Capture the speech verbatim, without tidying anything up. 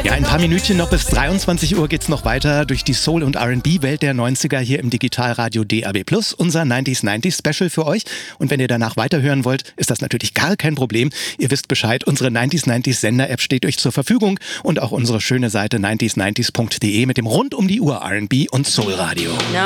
Ja, ein paar Minütchen noch bis dreiundzwanzig Uhr geht's noch weiter durch die Soul- und R and B-Welt der neunziger hier im Digitalradio D A B plus, unser neunzig neunzig Special für euch. Und wenn ihr danach weiterhören wollt, ist das natürlich gar kein Problem. Ihr wisst Bescheid, unsere neunzig neunzig Sender-App steht euch zur Verfügung und auch unsere schöne Seite neunzig neunzig punkt de mit dem rund um die Uhr R and B und Soul-Radio. No.